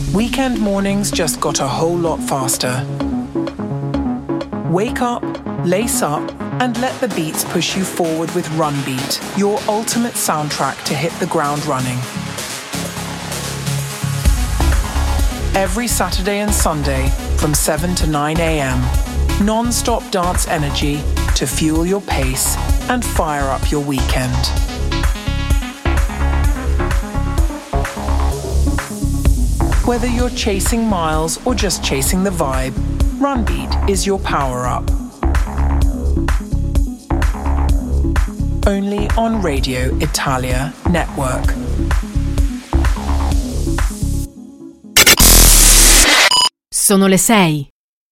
Weekend mornings just got a whole lot faster. Wake up, lace up, and let the beats push you forward with Run Beat, your ultimate soundtrack to hit the ground running. Every Saturday and Sunday from 7 to 9 a.m. Non-stop dance energy to fuel your pace and fire up your weekend. Whether you're chasing miles or just chasing the vibe, Run Beat is your power-up. Only on Radio Italia Network. Sono le 6.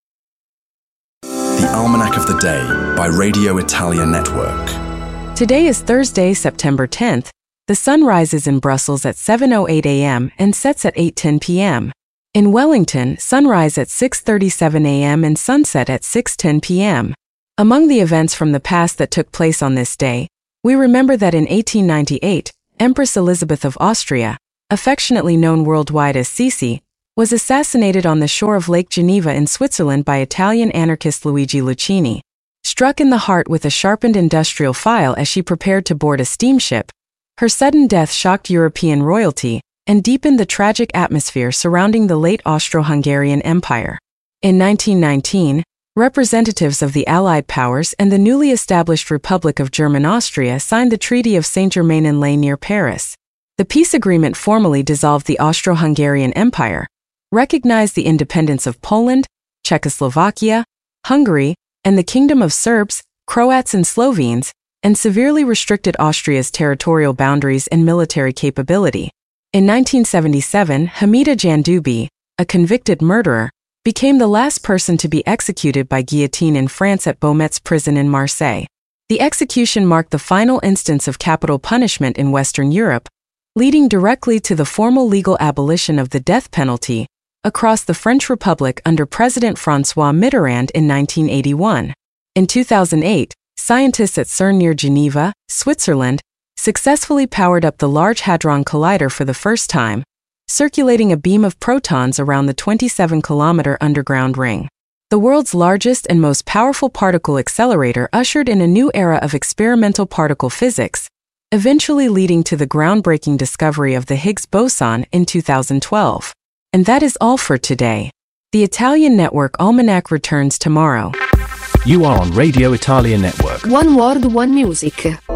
The Almanac of the Day by Radio Italia Network. Today is Thursday, September 10th. The sun rises in Brussels at 7:08 a.m. and sets at 8:10 p.m. In Wellington, sunrise at 6:37 a.m. and sunset at 6:10 p.m. Among the events from the past that took place on this day, we remember that in 1898, Empress Elizabeth of Austria, affectionately known worldwide as Sisi, was assassinated on the shore of Lake Geneva in Switzerland by Italian anarchist Luigi Lucchini. Struck in the heart with a sharpened industrial file as she prepared to board a steamship, her sudden death shocked European royalty and deepened the tragic atmosphere surrounding the late Austro-Hungarian Empire. In 1919, representatives of the Allied powers and the newly established Republic of German Austria signed the Treaty of Saint-Germain-en-Laye near Paris. The peace agreement formally dissolved the Austro-Hungarian Empire, recognized the independence of Poland, Czechoslovakia, Hungary, and the Kingdom of Serbs, Croats and Slovenes, and severely restricted Austria's territorial boundaries and military capability. In 1977, Hamida Jandoubi, a convicted murderer, became the last person to be executed by guillotine in France at Beaumetz prison in Marseille. The execution marked the final instance of capital punishment in Western Europe, leading directly to the formal legal abolition of the death penalty across the French Republic under President François Mitterrand in 1981. In 2008, scientists at CERN near Geneva, Switzerland, successfully powered up the Large Hadron Collider for the first time, circulating a beam of protons around the 27-kilometer underground ring. The world's largest and most powerful particle accelerator ushered in a new era of experimental particle physics, eventually leading to the groundbreaking discovery of the Higgs boson in 2012. And that is all for today. The Italian Network Almanac returns tomorrow. You are on Radio Italia Network. One World, One Music.